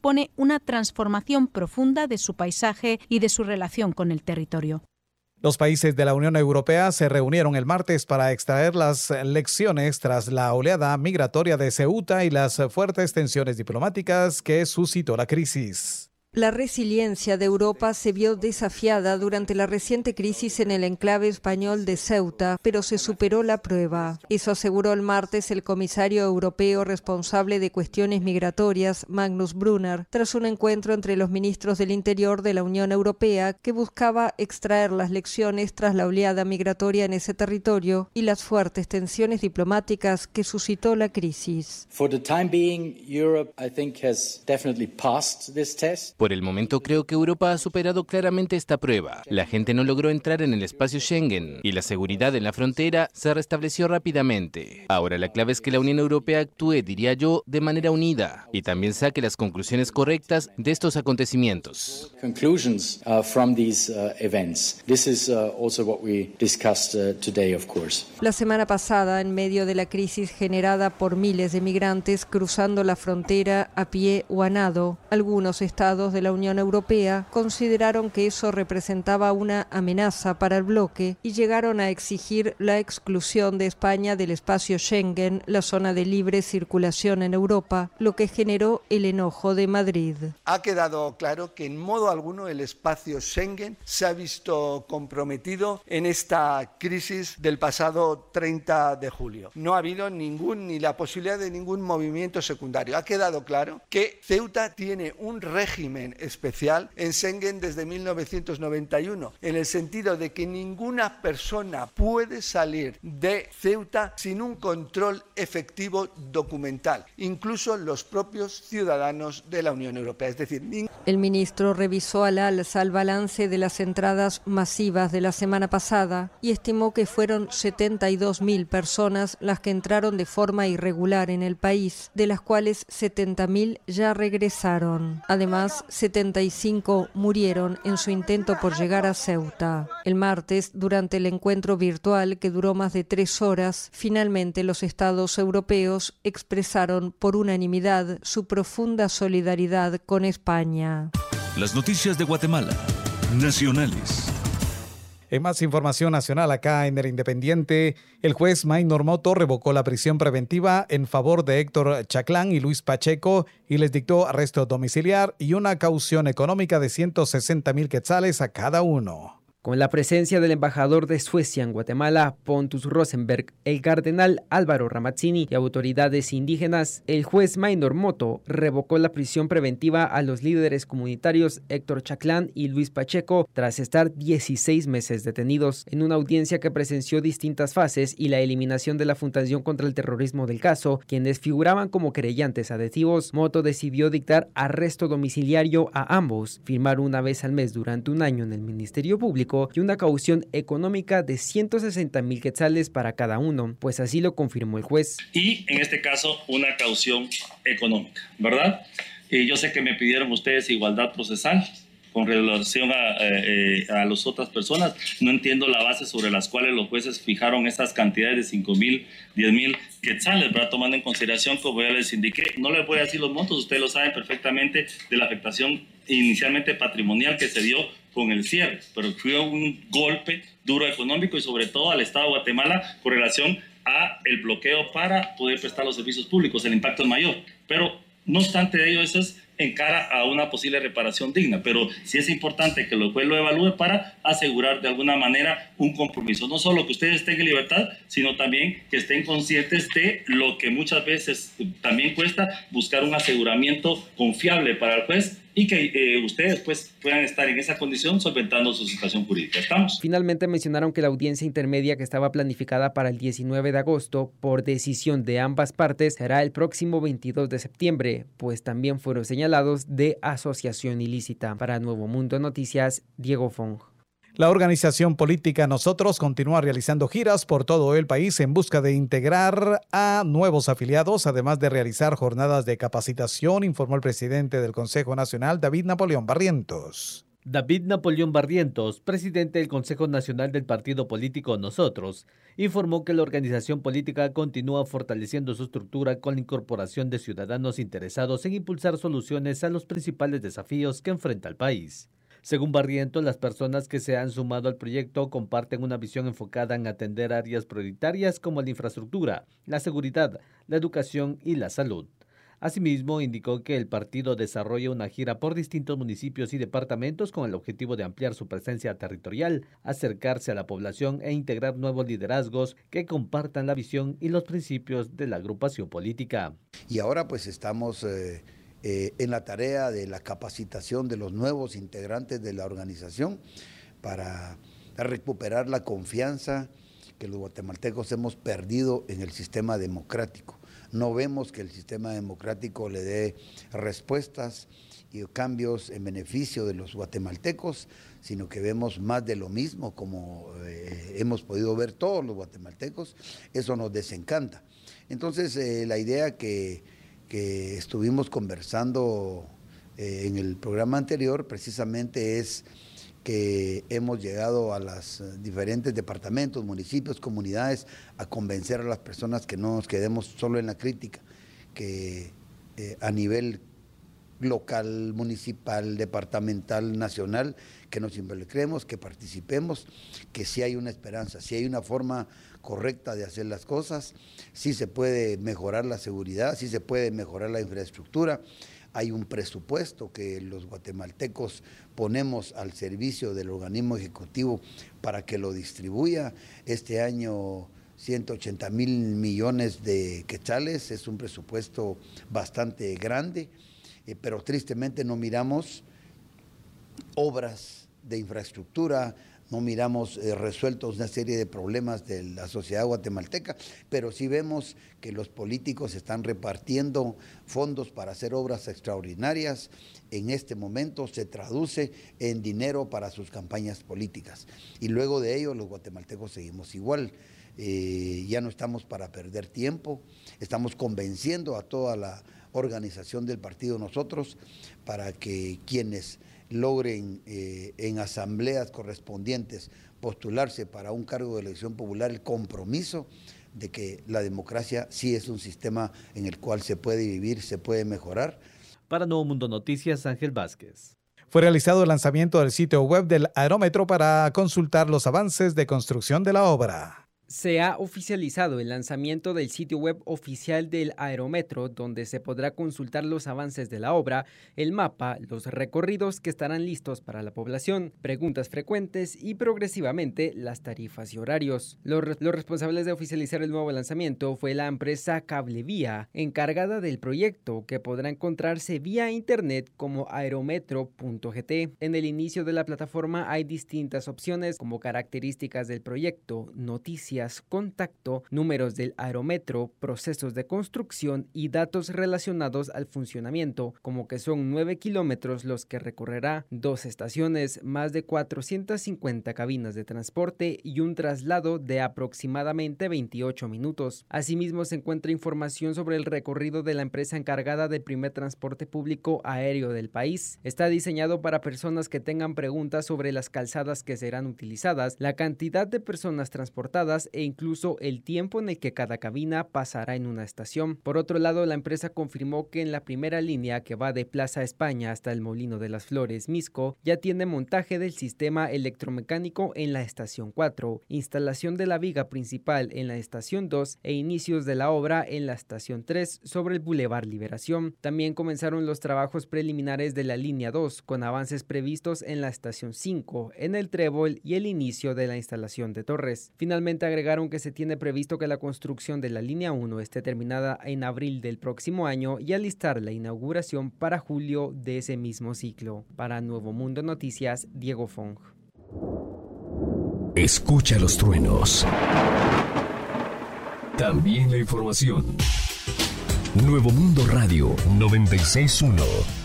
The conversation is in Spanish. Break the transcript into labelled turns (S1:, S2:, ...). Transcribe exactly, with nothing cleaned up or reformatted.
S1: supone una transformación profunda de su paisaje y de su relación con el territorio.
S2: Los países de la Unión Europea se reunieron el martes para extraer las lecciones tras la oleada migratoria de Ceuta y las fuertes tensiones diplomáticas que suscitó la crisis.
S3: La resiliencia de Europa se vio desafiada durante la reciente crisis en el enclave español de Ceuta, pero se superó la prueba. Eso aseguró el martes el comisario europeo responsable de cuestiones migratorias, Magnus Brunner, tras un encuentro entre los ministros del Interior de la Unión Europea que buscaba extraer las lecciones tras la oleada migratoria en ese territorio y las fuertes tensiones diplomáticas que suscitó la crisis.
S4: For the time being, Europe, I think, has definitely passed this test.
S5: Por el momento creo que Europa ha superado claramente esta prueba. La gente no logró entrar en el espacio Schengen y la seguridad en la frontera se restableció rápidamente. Ahora la clave es que la Unión Europea actúe, diría yo, de manera unida y también saque las conclusiones correctas de estos acontecimientos.
S4: Conclusions uh, from these uh, events. This is uh, also what we discussed uh, today, of course.
S3: La semana pasada, en medio de la crisis generada por miles de migrantes cruzando la frontera a pie o a nado, algunos estados de la Unión Europea consideraron que eso representaba una amenaza para el bloque y llegaron a exigir la exclusión de España del espacio Schengen, la zona de libre circulación en Europa, lo que generó el enojo de Madrid.
S6: Ha quedado claro que en modo alguno el espacio Schengen se ha visto comprometido en esta crisis del pasado treinta de julio. No ha habido ningún ni la posibilidad de ningún movimiento secundario. Ha quedado claro que Ceuta tiene un régimen especial en Schengen desde mil novecientos noventa y uno, en el sentido de que ninguna persona puede salir de Ceuta sin un control efectivo documental, incluso los propios ciudadanos de la Unión Europea. Es decir, ningún...
S3: El ministro revisó al alza el balance de las entradas masivas de la semana pasada y estimó que fueron setenta y dos mil personas las que entraron de forma irregular en el país, de las cuales setenta mil ya regresaron. Además, setenta y cinco murieron en su intento por llegar a Ceuta. El martes, durante el encuentro virtual que duró más de tres horas, finalmente los estados europeos expresaron por unanimidad su profunda solidaridad con España.
S7: Las noticias de Guatemala, nacionales.
S2: En más información nacional acá en El Independiente, el juez Maynor Moto revocó la prisión preventiva en favor de Héctor Chaclán y Luis Pacheco y les dictó arresto domiciliar y una caución económica de ciento sesenta mil quetzales a cada uno.
S8: Con la presencia del embajador de Suecia en Guatemala, Pontus Rosenberg, el cardenal Álvaro Ramazzini y autoridades indígenas, el juez Maynor Moto revocó la prisión preventiva a los líderes comunitarios Héctor Chaclán y Luis Pacheco tras estar dieciséis meses detenidos. En una audiencia que presenció distintas fases y la eliminación de la Fundación contra el Terrorismo del caso, quienes figuraban como querellantes adhesivos, Moto decidió dictar arresto domiciliario a ambos, firmar una vez al mes durante un año en el Ministerio Público y una caución económica de ciento sesenta mil quetzales para cada uno, pues así lo confirmó el juez.
S9: Y en este caso una caución económica, ¿verdad? Y yo sé que me pidieron ustedes igualdad procesal con relación a, eh, a las otras personas. No entiendo la base sobre las cuales los jueces fijaron esas cantidades de cinco mil, diez mil quetzales, ¿verdad? Tomando en consideración, como ya les indiqué, no les voy a decir los montos, ustedes lo saben perfectamente, de la afectación inicialmente patrimonial que se dio con el cierre, pero fue un golpe duro económico y sobre todo al Estado de Guatemala con relación a el bloqueo para poder prestar los servicios públicos. El impacto es mayor, pero no obstante ello, eso es en cara a una posible reparación digna, pero sí es importante que el juez lo evalúe para asegurar de alguna manera un compromiso, no solo que ustedes estén en libertad, sino también que estén conscientes de lo que muchas veces también cuesta buscar un aseguramiento confiable para el juez y que eh, ustedes pues puedan estar en esa condición solventando su situación jurídica. ¿Estamos?
S8: Finalmente mencionaron que la audiencia intermedia que estaba planificada para el diecinueve de agosto por decisión de ambas partes será el próximo veintidós de septiembre, pues también fueron señalados de asociación ilícita. Para Nuevo Mundo Noticias, Diego Fong.
S2: La organización política Nosotros continúa realizando giras por todo el país en busca de integrar a nuevos afiliados, además de realizar jornadas de capacitación, informó el presidente del Consejo Nacional, David Napoleón Barrientos.
S10: David Napoleón Barrientos, presidente del Consejo Nacional del Partido Político Nosotros, informó que la organización política continúa fortaleciendo su estructura con la incorporación de ciudadanos interesados en impulsar soluciones a los principales desafíos que enfrenta el país. Según Barrientos, las personas que se han sumado al proyecto comparten una visión enfocada en atender áreas prioritarias como la infraestructura, la seguridad, la educación y la salud. Asimismo, indicó que el partido desarrolla una gira por distintos municipios y departamentos con el objetivo de ampliar su presencia territorial, acercarse a la población e integrar nuevos liderazgos que compartan la visión y los principios de la agrupación política.
S11: Y ahora pues estamos eh, eh, en la tarea de la capacitación de los nuevos integrantes de la organización para recuperar la confianza que los guatemaltecos hemos perdido en el sistema democrático. No vemos que el sistema democrático le dé respuestas y cambios en beneficio de los guatemaltecos, sino que vemos más de lo mismo, como eh, hemos podido ver todos los guatemaltecos. Eso nos desencanta. Entonces, eh, la idea que, que estuvimos conversando eh, en el programa anterior precisamente es que hemos llegado a los diferentes departamentos, municipios, comunidades, a convencer a las personas que no nos quedemos solo en la crítica, que eh, a nivel local, municipal, departamental, nacional, que nos involucremos, que participemos, que sí hay una esperanza, sí hay una forma correcta de hacer las cosas, sí se puede mejorar la seguridad, sí se puede mejorar la infraestructura. Hay un presupuesto que los guatemaltecos ponemos al servicio del organismo ejecutivo para que lo distribuya. Este año ciento ochenta mil millones de quetzales, es un presupuesto bastante grande, eh, pero tristemente no miramos obras de infraestructura, no miramos eh, resueltos una serie de problemas de la sociedad guatemalteca, pero sí vemos que los políticos están repartiendo fondos para hacer obras extraordinarias. En este momento se traduce en dinero para sus campañas políticas. Y luego de ello los guatemaltecos seguimos igual. Eh, ya no estamos para perder tiempo, estamos convenciendo a toda la organización del partido Nosotros para que quienes logren eh, en asambleas correspondientes postularse para un cargo de elección popular el compromiso de que la democracia sí es un sistema en el cual se puede vivir, se puede mejorar.
S10: Para Nuevo Mundo Noticias, Ángel Vázquez.
S2: Fue realizado el lanzamiento del sitio web del Aerómetro para consultar los avances de construcción de la obra.
S8: Se ha oficializado el lanzamiento del sitio web oficial del Aerómetro, donde se podrá consultar los avances de la obra, el mapa, los recorridos que estarán listos para la población, preguntas frecuentes y progresivamente las tarifas y horarios. Los, los responsables de oficializar el nuevo lanzamiento fue la empresa Cablevía, encargada del proyecto, que podrá encontrarse vía internet como aerometro punto g t. En el inicio de la plataforma hay distintas opciones como características del proyecto, noticias, contacto, números del aerómetro, procesos de construcción y datos relacionados al funcionamiento, como que son nueve kilómetros los que recorrerá, dos estaciones, más de cuatrocientas cincuenta cabinas de transporte y un traslado de aproximadamente veintiocho minutos. Asimismo, se encuentra información sobre el recorrido de la empresa encargada del primer transporte público aéreo del país. Está diseñado para personas que tengan preguntas sobre las calzadas que serán utilizadas, la cantidad de personas transportadas e incluso el tiempo en el que cada cabina pasará en una estación. Por otro lado, la empresa confirmó que en la primera línea que va de Plaza España hasta el Molino de las Flores, Misco, ya tiene montaje del sistema electromecánico en la estación cuatro, instalación de la viga principal en la estación dos e inicios de la obra en la estación tres sobre el Boulevard Liberación. También comenzaron los trabajos preliminares de la línea dos, con avances previstos en la estación cinco, en el Trébol y el inicio de la instalación de torres. Finalmente, agregaron que se tiene previsto que la construcción de la línea uno esté terminada en abril del próximo año y alistar la inauguración para julio de ese mismo ciclo. Para Nuevo Mundo Noticias, Diego Fong.
S7: Escucha los truenos. También la información. Nuevo Mundo Radio noventa y seis punto uno.